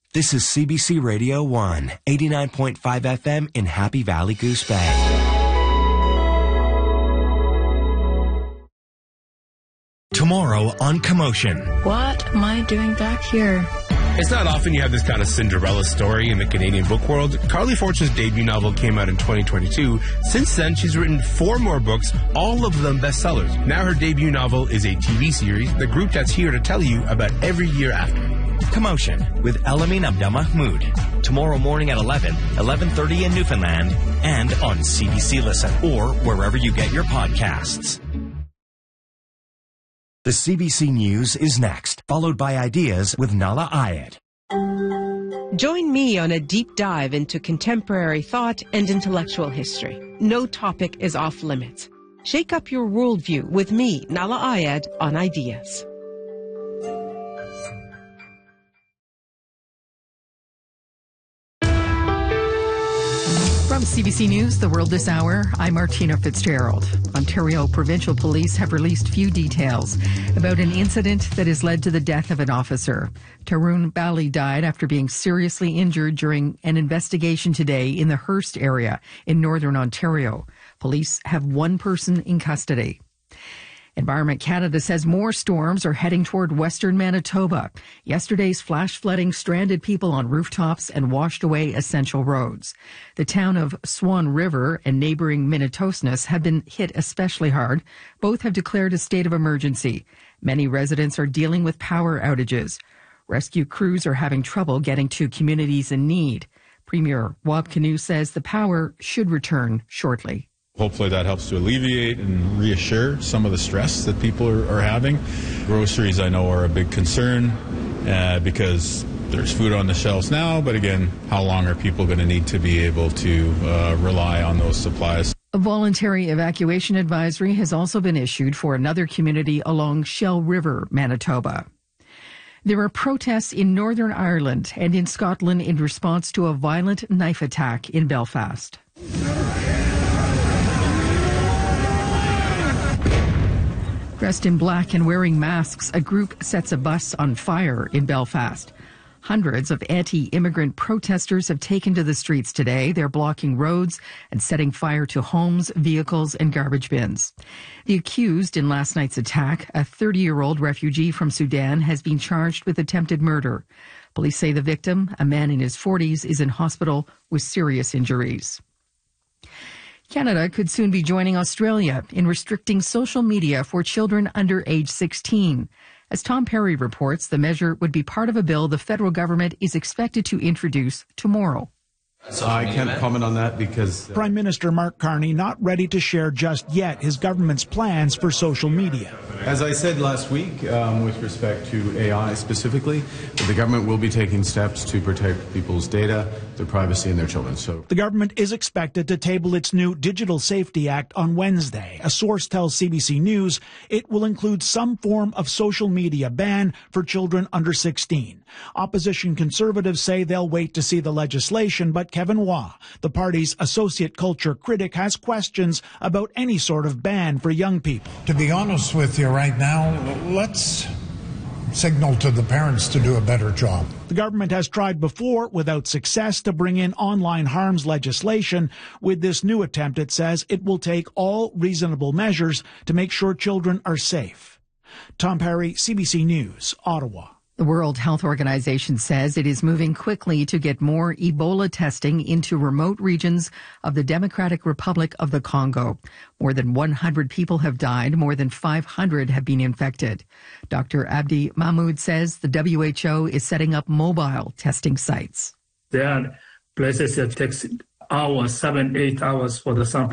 This is CBC Radio 1, 89.5 FM in Happy Valley, Goose Bay. Tomorrow on Commotion. What am I doing back here? It's not often you have this kind of Cinderella story in the Canadian book world. Carly Fort's debut novel came out in 2022. Since then, she's written 4 more books, all of them bestsellers. Now her debut novel is a TV series, the group that's here to tell you about every year after. Commotion with Elamin Abdelmahmoud. Tomorrow morning at 11:30 in Newfoundland, and on CBC Listen, or wherever you get your podcasts. The CBC News is next, followed by Ideas with Nala Ayed. Join me on a deep dive into contemporary thought and intellectual history. No topic is off limits. Shake up your worldview with me, Nala Ayed, on Ideas. From CBC News, The World This Hour, I'm Martina Fitzgerald. Ontario Provincial Police have released few details about an incident that has led to the death of an officer. Tarun Bali died after being seriously injured during an investigation today in the Hearst area in northern Ontario. Police have one person in custody. Environment Canada says more storms are heading toward western Manitoba. Yesterday's flash flooding stranded people on rooftops and washed away essential roads. The town of Swan River and neighboring Minnetonka have been hit especially hard. Both have declared a state of emergency. Many residents are dealing with power outages. Rescue crews are having trouble getting to communities in need. Premier Wab Kinew says the power should return shortly. Hopefully that helps to alleviate and reassure some of the stress that people are having. Groceries, I know, are a big concern because there's food on the shelves now, but again, how long are people going to need to be able to rely on those supplies? A voluntary evacuation advisory has also been issued for another community along Shell River, Manitoba. There are protests in Northern Ireland and in Scotland in response to a violent knife attack in Belfast. Dressed in black and wearing masks, a group sets a bus on fire in Belfast. Hundreds of anti-immigrant protesters have taken to the streets today. They're blocking roads and setting fire to homes, vehicles, and garbage bins. The accused in last night's attack, a 30-year-old refugee from Sudan, has been charged with attempted murder. Police say the victim, a man in his 40s, is in hospital with serious injuries. Canada could soon be joining Australia in restricting social media for children under age 16. As Tom Perry reports, the measure would be part of a bill the federal government is expected to introduce tomorrow. I can't comment on that because Prime Minister Mark Carney not ready to share just yet his government's plans for social media. As I said last week, with respect to AI specifically, the government will be taking steps to protect people's data, their privacy, and their children. So the government is expected to table its new Digital Safety Act on Wednesday. A source tells CBC News it will include some form of social media ban for children under 16. Opposition Conservatives say they'll wait to see the legislation, but Kevin Waugh, the party's associate culture critic, has questions about any sort of ban for young people. To be honest with you right now, let's signal to the parents to do a better job. The government has tried before without success to bring in online harms legislation. With this new attempt, it says it will take all reasonable measures to make sure children are safe. Tom Perry, CBC News, Ottawa. The World Health Organization says it is moving quickly to get more Ebola testing into remote regions of the Democratic Republic of the Congo. More than 100 people have died. More than 500 have been infected. Dr. Abdi Mahmoud says the WHO is setting up mobile testing sites. There are places that takes hours, 7-8 hours for the sample